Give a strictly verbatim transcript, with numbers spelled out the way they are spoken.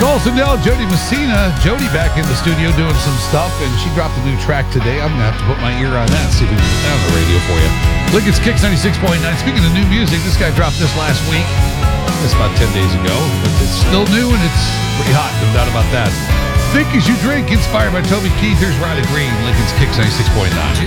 Also now Jody Messina. Jody back in the studio doing some stuff, and she dropped a new track today. I'm gonna have to put my ear on that, see if we can get that on the radio for you. Lincoln's Kicks ninety-six point nine. Speaking of new music, this guy dropped this last week. It's about ten days ago, but it's still new and it's pretty hot, no doubt about that. Think As You Drink, inspired by Toby Keith. Here's Riley Green, Lincoln's Kicks ninety-six point nine.